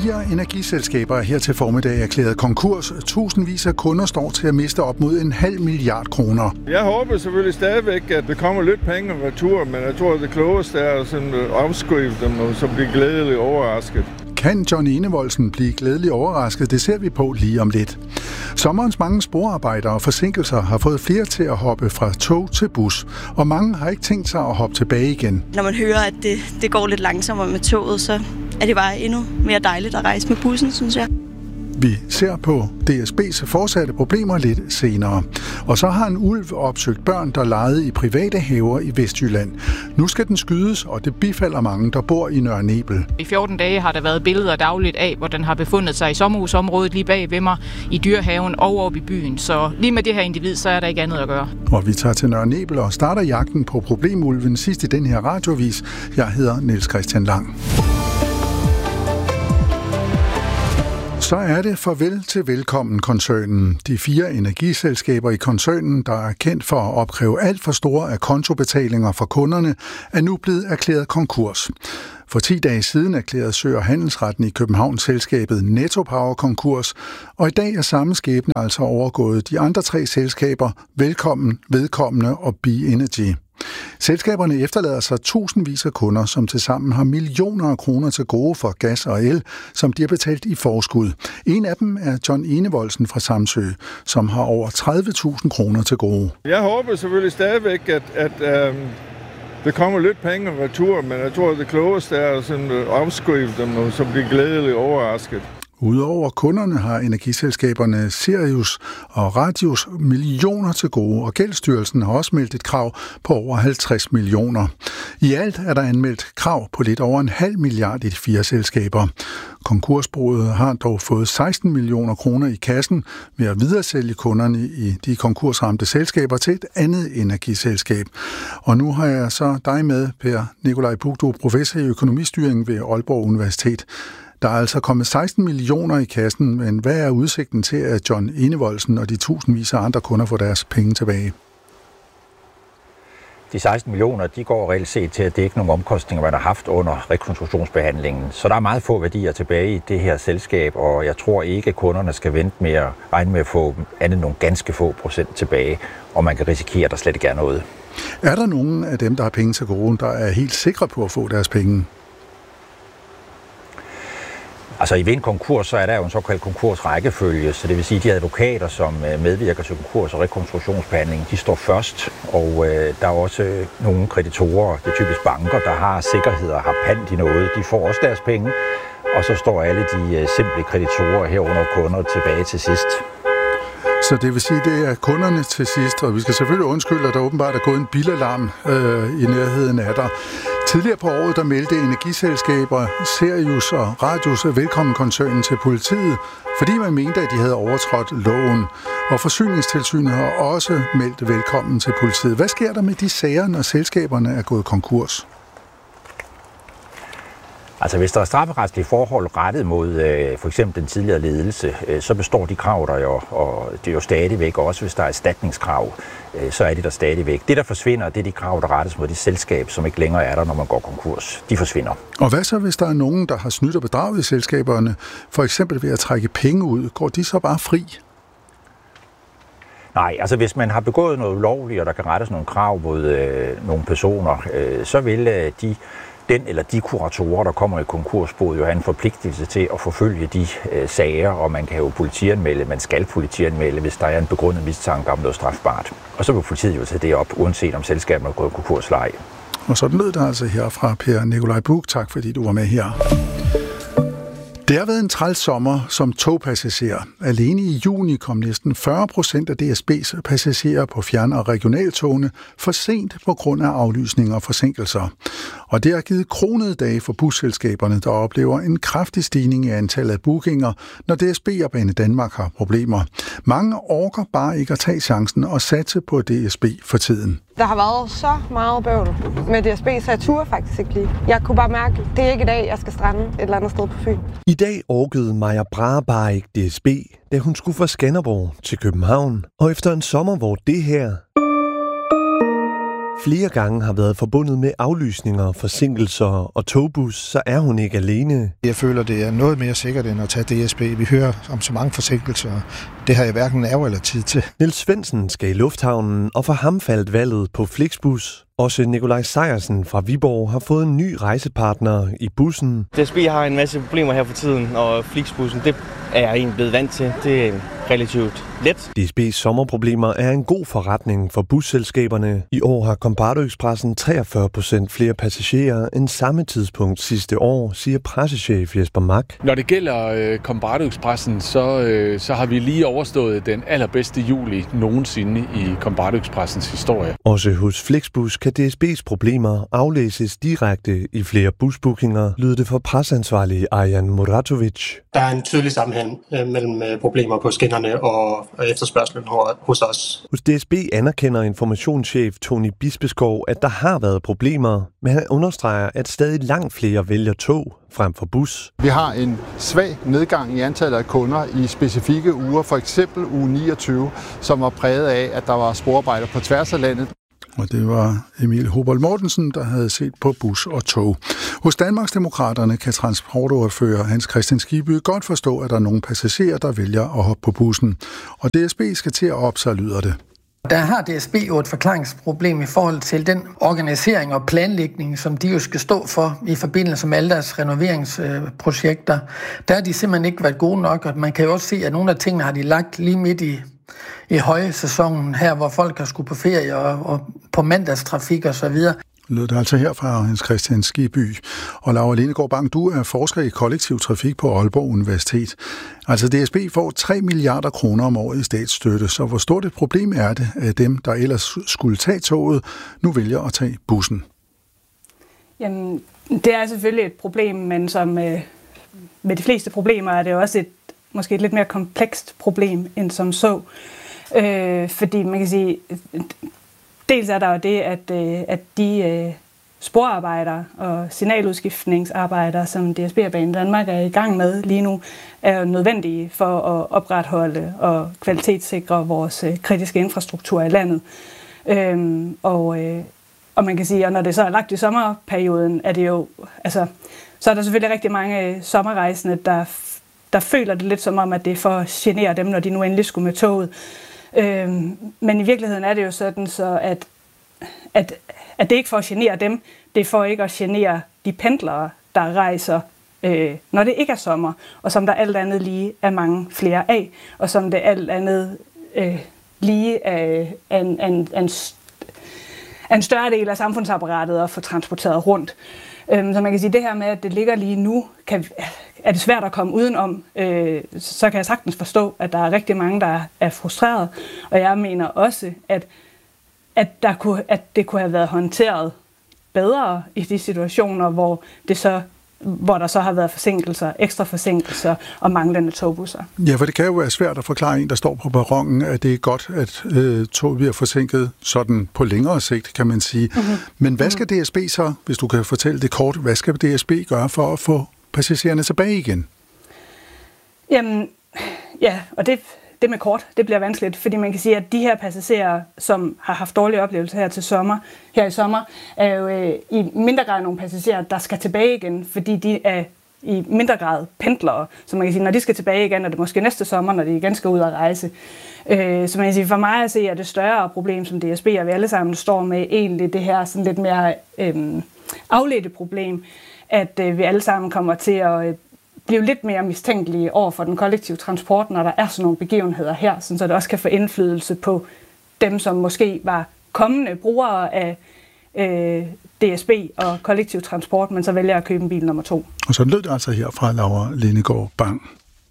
4 energiselskaber er her til formiddag erklæret konkurs. Tusindvis af kunder står til at miste op mod 0,5 milliard kroner. Jeg håber selvfølgelig stadigvæk, at der kommer lidt penge retur, men jeg tror, at det klogeste er at afskrive dem og så blive glædeligt overrasket. Kan John Enevoldsen blive glædeligt overrasket? Det ser vi på lige om lidt. Sommerens mange sporarbejdere og forsinkelser har fået flere til at hoppe fra tog til bus, og mange har ikke tænkt sig at hoppe tilbage igen. Når man hører, at det går lidt langsommere med toget, så er det bare endnu mere dejligt at rejse med bussen, synes jeg. Vi ser på DSB's fortsatte problemer lidt senere. Og så har en ulv opsøgt børn, der legede i private haver i Vestjylland. Nu skal den skydes, og det bifalder mange, der bor i Nørre Nebel. I 14 dage har der været billeder dagligt af, hvor den har befundet sig i sommerhusområdet lige bag ved mig, i dyrehaven og oppe i byen. Så lige med det her individ, så er der ikke andet at gøre. Og vi tager til Nørre Nebel og starter jagten på problemulven sidst i den her radiovis. Jeg hedder Niels Christian Lang. Så er det farvel til Velkommen-koncernen. De 4 energiselskaber i koncernen, der er kendt for at opkræve alt for store akontobetalinger fra kunderne, er nu blevet erklæret konkurs. For 10 dage siden erklærede Sø- og Handelsretten i København selskabet Netto Power konkurs, og i dag er samme skæbne altså overgået de andre 3 selskaber, Velkommen, Vedkommende og Be Energy. Selskaberne efterlader sig tusindvis af kunder, som tilsammen har millioner af kroner til gode for gas og el, som de har betalt i forskud. En af dem er John Enevoldsen fra Samsø, som har over 30.000 kroner til gode. Jeg håber selvfølgelig stadigvæk, at der kommer lidt penge retur, men jeg tror, at det klogeste er at afskrive dem og så blive glædeligt overrasket. Udover kunderne har energiselskaberne Sirius og Radius millioner til gode, og Gældsstyrelsen har også meldt et krav på over 50 millioner. I alt er der anmeldt krav på lidt over 0,5 milliard i de 4 selskaber. Konkursboet har dog fået 16 millioner kroner i kassen ved at videresælge kunderne i de konkursramte selskaber til et andet energiselskab. Og nu har jeg så dig med, Per Nikolaj Buch, du er professor i økonomistyring ved Aalborg Universitet. Der er altså kommet 16 millioner i kassen, men hvad er udsigten til, at John Enevoldsen og de tusindvis af andre kunder får deres penge tilbage? De 16 millioner, de går reelt set til at dække nogle omkostninger, man har haft under rekonstruktionsbehandlingen. Så der er meget få værdier tilbage i det her selskab, og jeg tror ikke, at kunderne skal vente med at regne med at få andet nogle ganske få procent tilbage, og man kan risikere, at der slet ikke er noget. Er der nogen af dem, der har penge til gode, der er helt sikre på at få deres penge? Altså i en konkurs, så er der jo en såkaldt konkursrækkefølge, så det vil sige, at de advokater, som medvirker til konkurs- og rekonstruktionsbehandling, de står først, og der er også nogle kreditorer, det er typisk banker, der har sikkerheder og har pant i noget, de får også deres penge, og så står alle de simple kreditorer herunder kunder tilbage til sidst. Så det vil sige, at det er kunderne til sidst, og vi skal selvfølgelig undskylde, at der åbenbart er gået en bilalarm i nærheden af dig. Tidligere på året, der meldte energiselskaber Sirius og Radius Velkommen-koncernen til politiet, fordi man mente, at de havde overtrådt loven. Og Forsyningstilsynet har også meldt velkommen til politiet. Hvad sker der med de sager, når selskaberne er gået konkurs? Altså hvis der er strafferetlige forhold rettet mod for eksempel den tidligere ledelse, så består de krav der jo, og det er jo stadigvæk, også hvis der er erstatningskrav, så er de der stadigvæk. Det der forsvinder, det er de krav, der rettes mod det selskab, som ikke længere er der, når man går konkurs. De forsvinder. Og hvad så, hvis der er nogen, der har snydt og bedraget i selskaberne, for eksempel ved at trække penge ud, går de så bare fri? Nej, altså hvis man har begået noget ulovligt, og der kan rettes nogle krav mod nogle personer, så vil den eller de kuratorer, der kommer i konkursboet, jo have en forpligtelse til at forfølge de sager, og man kan jo politianmelde, man skal politianmelde, hvis der er en begrundet mistanke om noget strafbart. Og så vil politiet jo tage det op, uanset om selskabet er gået konkurs eller ej. Og sådan lød det altså her fra Per Nikolaj Buch. Tak fordi du var med her. Det har været en træls sommer som togpassager. Alene i juni kom næsten 40% af DSB's passagerer på fjern- og regionaltogene for sent på grund af aflysninger og forsinkelser. Og det har givet kronede dage for busselskaberne, der oplever en kraftig stigning i antallet af bookinger, når DSB og Banedanmark har problemer. Mange orker bare ikke at tage chancen og satse på DSB for tiden. Der har været så meget bøvl med DSB, så jeg turde faktisk ikke lige. Jeg kunne bare mærke, at det er ikke i dag, jeg skal strande et eller andet sted på Fyn. I dag orkede Maja Brahe bare ikke DSB, da hun skulle fra Skanderborg til København. Og efter en sommer, hvor det her flere gange har været forbundet med aflysninger, forsinkelser og togbus, så er hun ikke alene. Jeg føler, det er noget mere sikkert end at tage DSB. Vi hører om så mange forsinkelser. Det har jeg hverken nerve eller tid til. Niels Svendsen skal i lufthavnen, og for ham faldt valget på Flixbus. Også Nikolaj Sejersen fra Viborg har fået en ny rejsepartner i bussen. DSB har en masse problemer her for tiden, og Flixbussen, det er jeg egentlig blevet vant til. Det er relativt let. DSB's sommerproblemer er en god forretning for busselskaberne. I år har Combardo-Expressen 43% flere passagerer end samme tidspunkt sidste år, siger pressechef Jesper Mak. Når det gælder Combardo-Expressen, så har vi lige overstået den allerbedste juli nogensinde i Combardo-Expressens historie. Også hos Flixbus kan DSB's problemer aflæses direkte i flere busbookinger, lyder det for presseansvarlig Arjan Muratovic. Der er en tydelig sammenhæng mellem problemer på skinnerne og efterspørgselen hos os. Hos DSB anerkender informationschef Tony Bispeskov, at der har været problemer, men han understreger, at stadig langt flere vælger tog frem for bus. Vi har en svag nedgang i antallet af kunder i specifikke uger, for eksempel uge 29, som var præget af, at der var sporarbejder på tværs af landet. Og det var Emil Hobold Mortensen, der havde set på bus og tog. Hos Danmarksdemokraterne kan transportordfører Hans Christian Skibby godt forstå, at der er nogle passagerer, der vælger at hoppe på bussen. Og DSB skal til at op, så lyder det. Der har DSB jo et forklaringsproblem i forhold til den organisering og planlægning, som de jo skal stå for i forbindelse med alle deres renoveringsprojekter. Der har de simpelthen ikke været gode nok, og man kan jo også se, at nogle af tingene har de lagt lige midt i højsæsonen her, hvor folk har skulle på ferie og på mandagstrafik og så videre. Lød det altså her fra Hans Christian Skibby. Og Laura Lindegaard Bang, du er forsker i kollektiv trafik på Aalborg Universitet. Altså DSB får 3 milliarder kroner om året i statsstøtte, så hvor stort et problem er det, at dem, der ellers skulle tage toget, nu vælger at tage bussen? Jamen, det er selvfølgelig et problem, men som med de fleste problemer er det også måske et lidt mere komplekst problem end som så. Fordi man kan sige, dels er der jo det, at de sporarbejdere og signaludskiftningsarbejdere, som DSB og Banen Danmark er i gang med lige nu, er nødvendige for at opretholde og kvalitetssikre vores kritiske infrastruktur i landet. Og man kan sige, at når det så er lagt i sommerperioden, er det jo, altså, så er der selvfølgelig rigtig mange sommerrejsende, der føler det lidt som om, at det er for at genere dem, når de nu endelig skulle med toget. Men i virkeligheden er det jo sådan, så at det ikke for at genere dem, det er for ikke at genere de pendlere, der rejser, når det ikke er sommer, og som der alt andet lige er mange flere af, og som det alt andet lige er en større del af samfundsapparatet at få transporteret rundt. Så man kan sige, at det her med, at det ligger lige nu, er det svært at komme udenom. Så kan jeg sagtens forstå, at der er rigtig mange, der er frustreret. Og jeg mener også, at det kunne have været håndteret bedre i de situationer, hvor der så har været forsinkelser, ekstra forsinkelser og manglende togbusser. Ja, for det kan jo være svært at forklare en, der står på perronen, at det er godt, at toget bliver forsinket sådan på længere sigt, kan man sige. Mm-hmm. Men hvad skal DSB så, hvis du kan fortælle det kort, hvad skal DSB gøre for at få passagererne tilbage igen? Jamen, ja, og det med kort, det bliver vanskeligt, fordi man kan sige, at de her passagerer, som har haft dårlige oplevelser her i sommer, er jo i mindre grad nogle passagerer, der skal tilbage igen, fordi de er i mindre grad pendlere. Så man kan sige, når de skal tilbage igen, er det måske næste sommer, når de igen skal ud og rejse. Så man kan sige, for mig at se, at det større problem, som DSB og vi alle sammen står med, egentlig det her sådan lidt mere afledte problem, at vi alle sammen kommer til at blive lidt mere mistænkelige over for den kollektive transport, når der er sådan nogle begivenheder her, så det også kan få indflydelse på dem, som måske var kommende brugere af DSB og kollektiv transport, men så vælger at købe en bil nummer 2. Og så lød det altså her fra Laura Lindegaard Bang.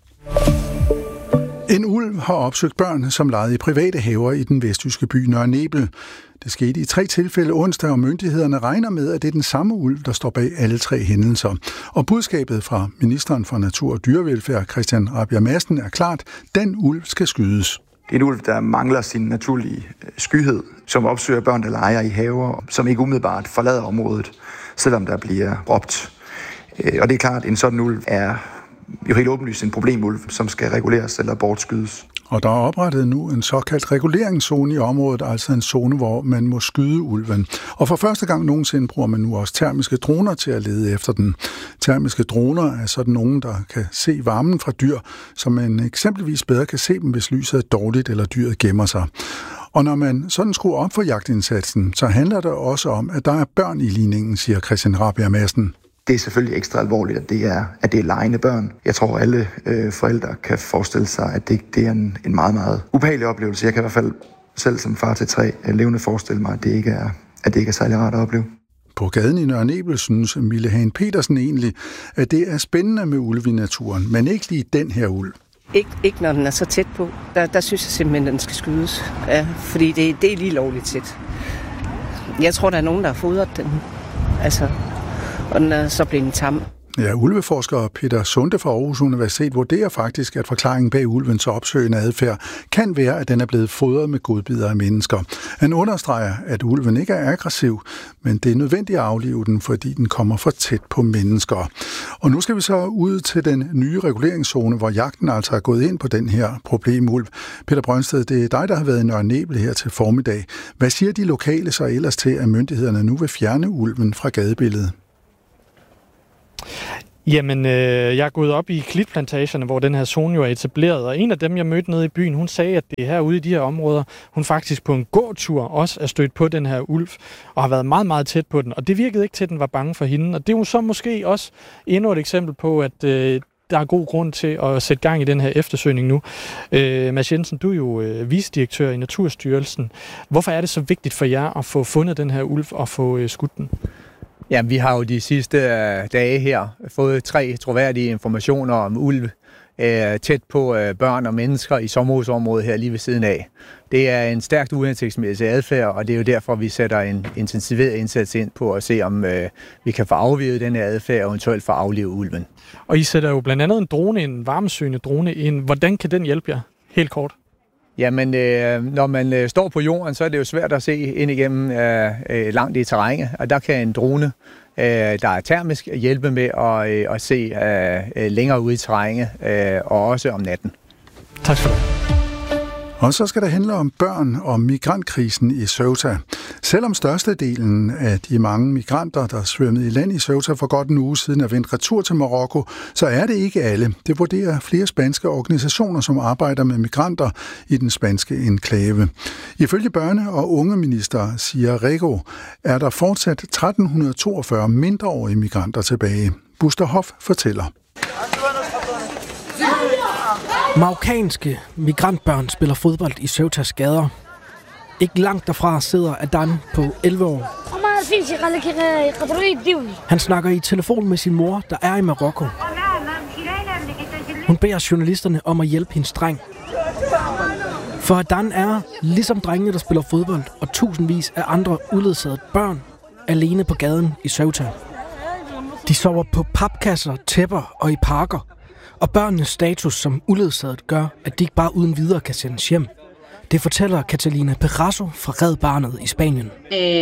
En ulv har opsøgt børn, som legede i private haver i den vestjyske by Nørre Nebel. Det skete i 3 tilfælde onsdag, og myndighederne regner med, at det er den samme ulv, der står bag alle 3 hændelser. Og budskabet fra ministeren for Natur og Dyrevelfærd, Christian Rabjerg Madsen, er klart, den ulv skal skydes. Det er en ulv, der mangler sin naturlige skyhed, som opsøger børn, der leger i haver, som ikke umiddelbart forlader området, selvom der bliver råbt. Og det er klart, at en sådan ulv er jo helt åbenlyst en problemulv, som skal reguleres eller bortskydes. Og der er oprettet nu en såkaldt reguleringszone i området, altså en zone, hvor man må skyde ulven. Og for første gang nogensinde bruger man nu også termiske droner til at lede efter den. Termiske droner er sådan nogen, der kan se varmen fra dyr, så man eksempelvis bedre kan se dem, hvis lyset er dårligt eller dyret gemmer sig. Og når man sådan skruer op for jagtindsatsen, så handler det også om, at der er børn i ligningen, siger Christian Rabjerg Madsen. Det er selvfølgelig ekstra alvorligt, at det er legende børn. Jeg tror, alle forældre kan forestille sig, at det er en meget, meget ubehagelig oplevelse. Jeg kan i hvert fald selv som far til 3 levende forestille mig, at det ikke er særlig rart at opleve. På gaden i Nørre Nebel synes Mille Hagen Petersen egentlig, at det er spændende med ulve i naturen, men ikke lige den her ulv. Ikke når den er så tæt på. Der synes jeg simpelthen, at den skal skydes. Ja, fordi det er lige lovligt tæt. Jeg tror, der er nogen, der har fodret den. Og den er så blevet tam. Ja, ulveforsker Peter Sunde fra Aarhus Universitet vurderer faktisk, at forklaringen bag ulvens opsøgende adfærd kan være, at den er blevet fodret med godbidder af mennesker. Han understreger, at ulven ikke er aggressiv, men det er nødvendigt at aflive den, fordi den kommer for tæt på mennesker. Og nu skal vi så ud til den nye reguleringszone, hvor jagten altså er gået ind på den her problemulv. Peter Brøndsted, det er dig, der har været i Nørre Nebel her til formiddag. Hvad siger de lokale så ellers til, at myndighederne nu vil fjerne ulven fra gadebilledet? Jamen, jeg er gået op i klitplantagerne, hvor den her zone jo er etableret, og en af dem, jeg mødte nede i byen, hun sagde, at det er herude i de her områder, hun faktisk på en gåtur også er stødt på den her ulv, og har været meget, meget tæt på den, og det virkede ikke til, at den var bange for hende, og det er jo så måske også endnu et eksempel på, at der er god grund til at sætte gang i den her eftersøgning nu. Mads Jensen, du er jo vicedirektør i Naturstyrelsen. Hvorfor er det så vigtigt for jer at få fundet den her ulv og få skudt den? Ja, vi har jo de sidste dage her fået 3 troværdige informationer om ulv tæt på børn og mennesker i sommerhusområdet her lige ved siden af. Det er en stærkt uhensigtsmæssig adfærd, og det er jo derfor, vi sætter en intensiveret indsats ind på at se, om vi kan få aflivet den her adfærd og eventuelt få aflivet ulven. Og I sætter jo blandt andet en drone, en varmesøgende drone ind. Hvordan kan den hjælpe jer? Helt kort. Jamen, når man står på jorden, så er det jo svært at se ind igennem langt i terrænet, og der kan en drone, der er termisk, hjælpe med at se længere ude i terrænet, og også om natten. Tak for det. Og så skal det handle om børn og migrantkrisen i Ceuta. Selvom størstedelen af de mange migranter, der svømmede i land i Ceuta for godt en uge siden, er vendt retur til Marokko, så er det ikke alle. Det vurderer flere spanske organisationer, som arbejder med migranter i den spanske enklave. Ifølge børne- og ungeminister Sia Rego er der fortsat 1342 mindreårige migranter tilbage. Buster Hoff fortæller. Marokkanske migrantbørn spiller fodbold i Ceutas gader. Ikke langt derfra sidder Adan på 11 år. Han snakker i telefon med sin mor, der er i Marokko. Hun beder journalisterne om at hjælpe hendes dreng. For Adan er, ligesom drengene, der spiller fodbold, og tusindvis af andre uledsagede børn, alene på gaden i Ceuta. De sover på papkasser, tæpper og i parker. Og børnenes status som uledsaget gør, at de ikke bare uden videre kan sendes hjem. Det fortæller Catalina Perraso fra Red Barnet i Spanien.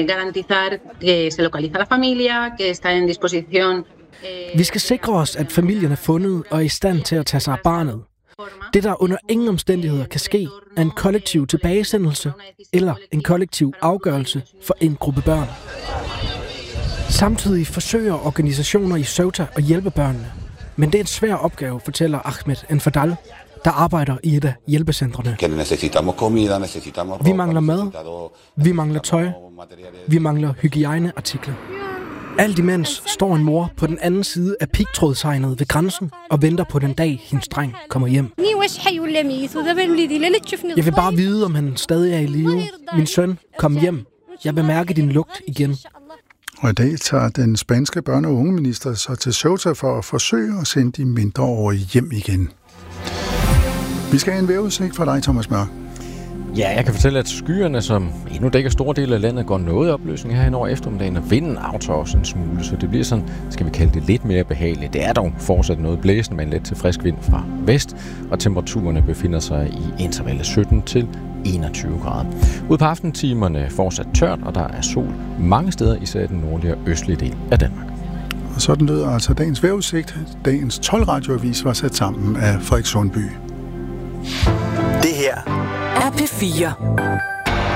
Vi skal sikre os, at familien er fundet og er i stand til at tage sig af barnet. Det, der under ingen omstændigheder kan ske, er en kollektiv tilbagesendelse eller en kollektiv afgørelse for en gruppe børn. Samtidig forsøger organisationer i Ceuta at hjælpe børnene. Men det er en svær opgave, fortæller Ahmed Enfadal, der arbejder i et af hjælpecentrene. Vi mangler mad, vi mangler tøj, vi mangler hygiejneartikler. Alt imens står en mor på den anden side af pigtrådshegnet ved grænsen og venter på den dag, hendes dreng kommer hjem. Jeg vil bare vide, om han stadig er i live. Min søn, kom hjem. Jeg vil mærke din lugt igen. Og i dag tager den spanske børne- og ungeminister så til Ceuta for at forsøge at sende de mindreårige hjem igen. Vi skal have en vejrudsigt fra dig, Thomas Mørk. Ja, jeg kan fortælle, at skyerne, som endnu dækker store dele af landet, går noget i opløsning her over eftermiddagen, og vinden aftager også en smule, så det bliver sådan, skal vi kalde det lidt mere behageligt. Det er dog fortsat noget blæsende med en let til frisk vind fra vest, og temperaturerne befinder sig i intervallet 17 til 21 grader. Ude på aftentimerne fortsat tørt, og der er sol mange steder, især i den nordlige og østlige del af Danmark. Og sådan lød altså dagens vejrudsigt. Dagens 12-radioavis var sat sammen af Frederik Sundby. Det her er P4.